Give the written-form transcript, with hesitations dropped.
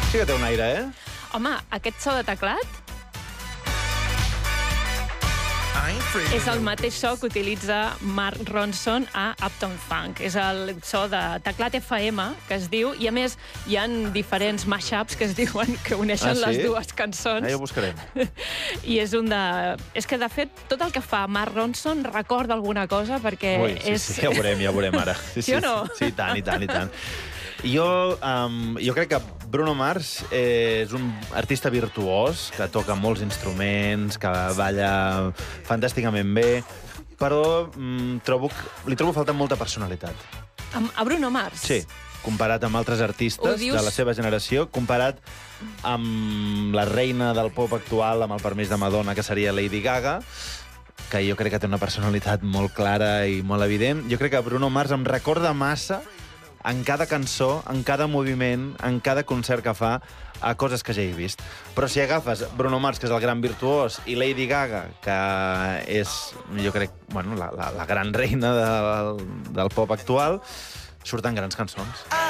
Sí que té un aire, eh? Home, aquest so de teclat és el mateix so que utilitza Mark Ronson a Uptown Funk. És el so de teclat FM, que es diu, i a més hi han diferents mashups que es diuen que uneixen les dues cançons. Ja ho buscarem. I és un de... És que, de fet, tot el que fa Mark Ronson recorda alguna cosa, perquè és... Sí, ja ho veurem ara. Sí o no? Sí, i tant. Jo crec que Bruno Mars és un artista virtuós, que toca molts instruments, que balla fantàsticament bé, però li trobo faltant molta personalitat. A Bruno Mars? Sí, comparat amb altres artistes de la seva generació, comparat amb la reina del pop actual, amb el permís de Madonna, que seria Lady Gaga, que jo crec que té una personalitat molt clara i molt evident. Jo crec que Bruno Mars em recorda massa en cada cançó, en cada moviment, en cada concert que fa, a coses que ja he vist. Però si agafes Bruno Mars, que és el gran virtuós, i Lady Gaga, que és, jo crec, la gran reina del pop actual, surten grans cançons.